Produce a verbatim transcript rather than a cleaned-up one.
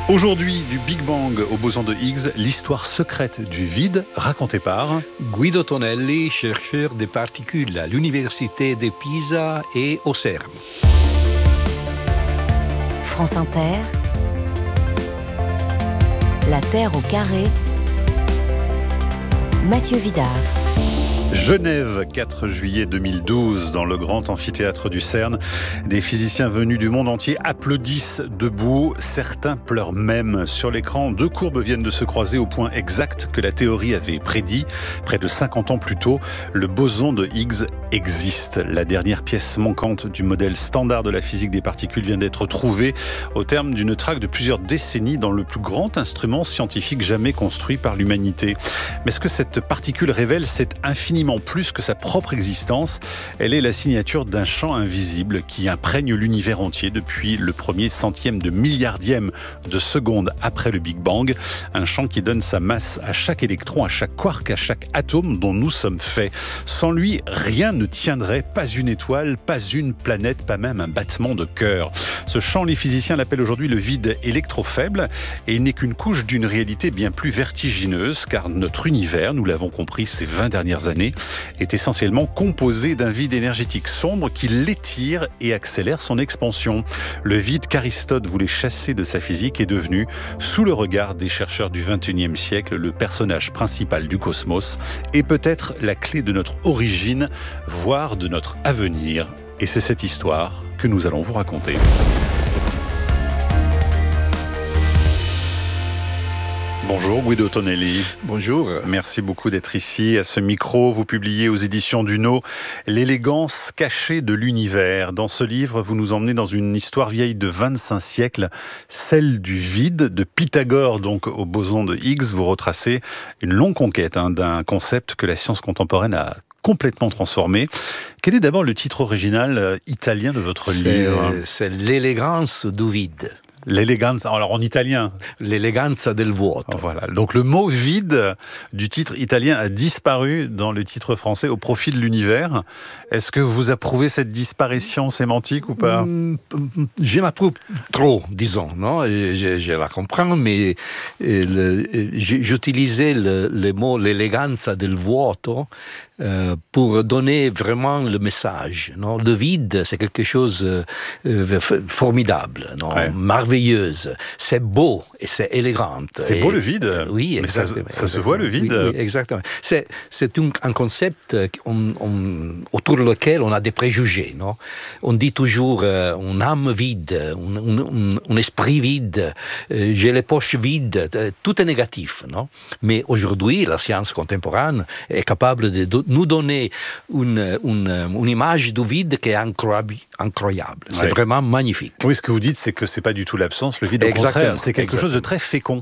Aujourd'hui, du Big Bang au boson de Higgs, l'histoire secrète du vide racontée par Guido Tonelli, chercheur des particules à l'Université de Pisa et au CERN. France Inter, La Terre au carré, Mathieu Vidard. Genève, quatre juillet deux mille douze, dans le grand amphithéâtre du CERN. Des physiciens venus du monde entier applaudissent debout. Certains pleurent même. Sur l'écran, deux courbes viennent de se croiser au point exact que la théorie avait prédit. Près de cinquante ans plus tôt, le boson de Higgs existe. La dernière pièce manquante du modèle standard de la physique des particules vient d'être trouvée au terme d'une traque de plusieurs décennies dans le plus grand instrument scientifique jamais construit par l'humanité. Mais ce que cette particule révèle, c'est infiniment plus que sa propre existence. Elle est la signature d'un champ invisible qui imprègne l'univers entier depuis le premier centième de milliardième de seconde après le Big Bang. Un champ qui donne sa masse à chaque électron, à chaque quark, à chaque atome dont nous sommes faits. Sans lui, rien ne tiendrait, pas une étoile, pas une planète, pas même un battement de cœur. Ce champ, les physiciens l'appellent aujourd'hui le vide électrofaible, et il n'est qu'une couche d'une réalité bien plus vertigineuse, car notre univers, nous l'avons compris ces vingt dernières années, est essentiellement composé d'un vide énergétique sombre qui l'étire et accélère son expansion. Le vide qu'Aristote voulait chasser de sa physique est devenu, sous le regard des chercheurs du vingt et unième siècle, le personnage principal du cosmos et peut-être la clé de notre origine, voire de notre avenir. Et c'est cette histoire que nous allons vous raconter. Bonjour Guido Tonelli. Bonjour. Merci beaucoup d'être ici à ce micro. Vous publiez aux éditions Duno L'élégance cachée de l'univers. Dans ce livre, vous nous emmenez dans une histoire vieille de vingt-cinq siècles, celle du vide, de Pythagore donc au boson de Higgs. Vous retracez une longue conquête hein, d'un concept que la science contemporaine a complètement transformé. Quel est d'abord le titre original euh, italien de votre c'est, livre ? C'est l'élégance du vide. L'élégance, alors en italien. L'eleganza del vuoto. Voilà. Donc le mot vide du titre italien a disparu dans le titre français au profit de l'univers. Est-ce que vous approuvez cette disparition sémantique ou pas ? Je l'approuve trop, disons. Non, je, je la comprends, mais le, j'utilisais le, le mot l'eleganza del vuoto euh, pour donner vraiment le message. Non, le vide, c'est quelque chose de formidable, non, ouais. merveilleuse. C'est beau et c'est élégant. C'est et, beau le vide. Euh, oui, mais exactement. ça, ça se voit le vide. Oui, oui, exactement. C'est, c'est un, un concept on, on, autour lequel on a des préjugés. Non, on dit toujours euh, une âme vide, un, un, un esprit vide, euh, j'ai les poches vides. Euh, tout est négatif. Non, mais aujourd'hui, la science contemporaine est capable de do- nous donner une, une, une image du vide qui est incroyable. incroyable. C'est ouais. vraiment magnifique. Oui, ce que vous dites, c'est que c'est pas du tout l'absence, le vide. Au Exactement. contraire, c'est quelque Exactement. chose de très fécond.